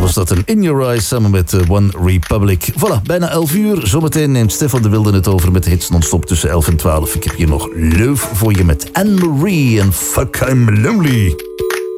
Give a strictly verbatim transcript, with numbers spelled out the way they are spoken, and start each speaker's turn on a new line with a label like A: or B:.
A: was dat een In Your Eyes samen met uh, One Republic. Voilà, bijna elf uur. Zometeen neemt Stefan de Wilde het over met de hits non-stop tussen elf en twaalf. Ik heb hier nog Leuf voor je met Anne-Marie en Fuck I'm Lonely.